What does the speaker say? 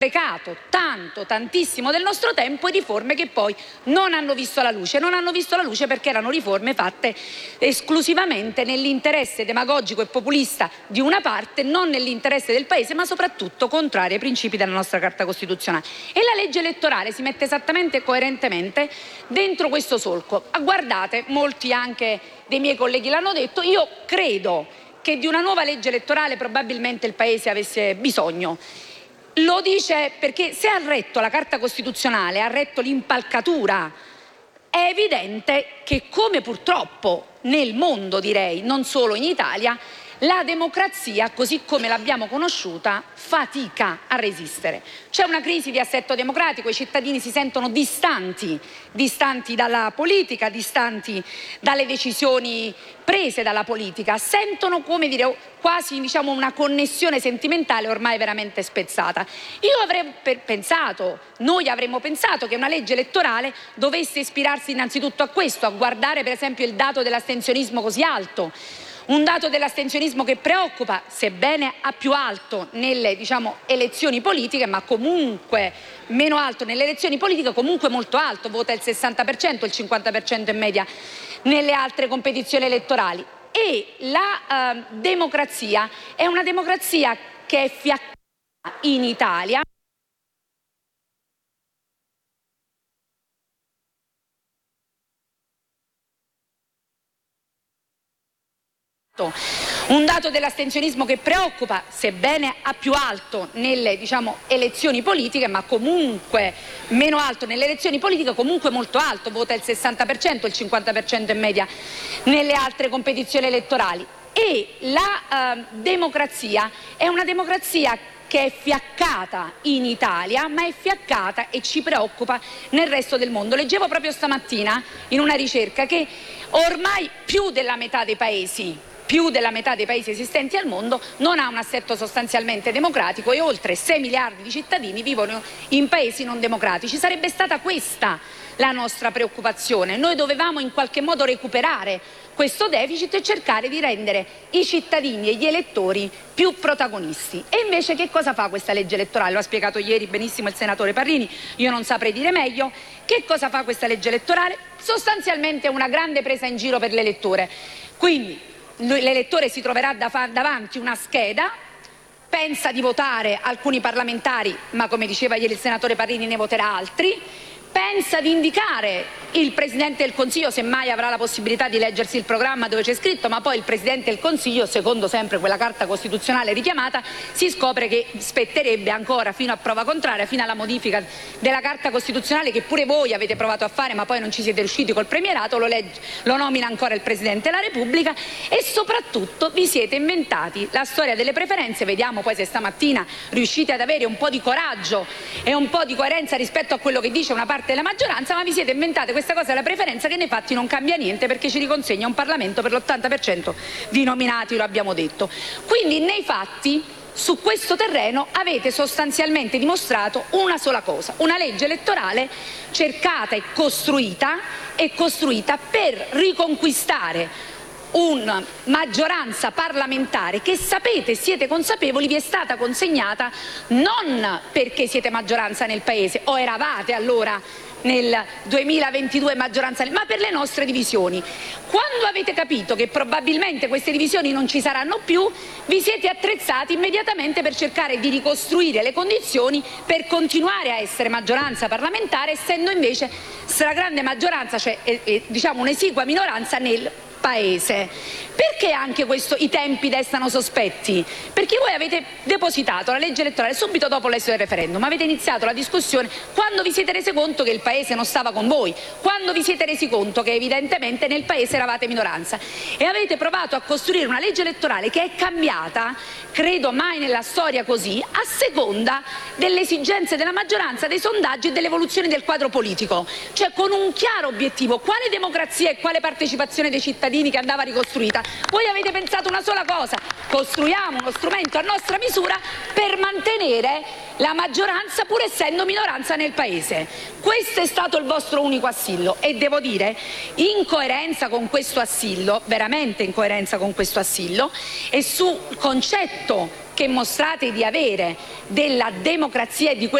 sprecato tantissimo del nostro tempo e riforme che poi non hanno visto la luce. Non hanno visto la luce perché erano riforme fatte esclusivamente nell'interesse demagogico e populista di una parte, non nell'interesse del Paese, ma soprattutto contrarie ai principi della nostra Carta Costituzionale. E la legge elettorale si mette esattamente e coerentemente dentro questo solco. Guardate, molti anche dei miei colleghi l'hanno detto, io credo che di una nuova legge elettorale probabilmente il Paese avesse bisogno. Lo dice perché se ha retto la Carta Costituzionale, ha retto l'impalcatura, è evidente che, come purtroppo nel mondo, direi, non solo in Italia, la democrazia, così come l'abbiamo conosciuta, fatica a resistere. C'è una crisi di assetto democratico, i cittadini si sentono distanti dalla politica, distanti dalle decisioni prese dalla politica, sentono, come dire, quasi una connessione sentimentale ormai veramente spezzata. Noi avremmo pensato che una legge elettorale dovesse ispirarsi innanzitutto a questo, a guardare per esempio il dato dell'astensionismo così alto. Un dato dell'astensionismo che preoccupa, sebbene a più alto nelle elezioni politiche, ma comunque meno alto nelle elezioni politiche, comunque molto alto, vota il 60%, il 50% in media nelle altre competizioni elettorali. E la democrazia è una democrazia che è fiaccata in Italia. Un dato dell'astensionismo che preoccupa, sebbene a più alto nelle elezioni politiche, ma comunque meno alto nelle elezioni politiche, comunque molto alto, vota il 60%, il 50% in media nelle altre competizioni elettorali. E la democrazia è una democrazia che è fiaccata in Italia, ma è fiaccata e ci preoccupa nel resto del mondo. Leggevo proprio stamattina in una ricerca che ormai più della metà dei paesi esistenti al mondo non ha un assetto sostanzialmente democratico e oltre 6 miliardi di cittadini vivono in paesi non democratici. Sarebbe stata questa la nostra preoccupazione. Noi dovevamo in qualche modo recuperare questo deficit e cercare di rendere i cittadini e gli elettori più protagonisti. E invece che cosa fa questa legge elettorale? Lo ha spiegato ieri benissimo il senatore Parrini, io non saprei dire meglio. Che cosa fa questa legge elettorale? Sostanzialmente una grande presa in giro per l'elettore. Quindi l'elettore si troverà davanti una scheda, pensa di votare alcuni parlamentari, ma come diceva ieri il senatore Parrini ne voterà altri, pensa di indicare il Presidente del Consiglio, semmai avrà la possibilità di leggersi il programma dove c'è scritto, ma poi il Presidente del Consiglio, secondo sempre quella Carta Costituzionale richiamata, si scopre che spetterebbe ancora, fino a prova contraria, fino alla modifica della Carta Costituzionale che pure voi avete provato a fare ma poi non ci siete riusciti col premierato, lo nomina ancora il Presidente della Repubblica e soprattutto vi siete inventati la storia delle preferenze. Vediamo poi se stamattina riuscite ad avere un po' di coraggio e un po' di coerenza rispetto a quello che dice una parte della maggioranza, ma vi siete inventate questa cosa della preferenza che nei fatti non cambia niente perché ci riconsegna un Parlamento per l'80% di nominati, lo abbiamo detto. Quindi nei fatti su questo terreno avete sostanzialmente dimostrato una sola cosa: una legge elettorale cercata e costruita per riconquistare una maggioranza parlamentare che sapete, siete consapevoli, vi è stata consegnata non perché siete maggioranza nel Paese, o eravate allora nel 2022 maggioranza, ma per le nostre divisioni. Quando avete capito che probabilmente queste divisioni non ci saranno più, vi siete attrezzati immediatamente per cercare di ricostruire le condizioni per continuare a essere maggioranza parlamentare, essendo invece stragrande maggioranza, cioè un'esigua minoranza nel Paese. Perché anche i tempi destano sospetti? Perché voi avete depositato la legge elettorale subito dopo l'esito del referendum, avete iniziato la discussione quando vi siete resi conto che il Paese non stava con voi, quando vi siete resi conto che evidentemente nel Paese eravate minoranza e avete provato a costruire una legge elettorale che è cambiata, credo mai nella storia così, a seconda delle esigenze della maggioranza, dei sondaggi e delle evoluzioni del quadro politico, cioè con un chiaro obiettivo: quale democrazia e quale partecipazione dei cittadini cittadini che andava ricostruita. Voi avete pensato una sola cosa: costruiamo uno strumento a nostra misura per mantenere la maggioranza pur essendo minoranza nel Paese. Questo è stato il vostro unico assillo e devo dire, in coerenza con questo assillo, veramente in coerenza con questo assillo, e sul concetto che mostrate di avere della democrazia e di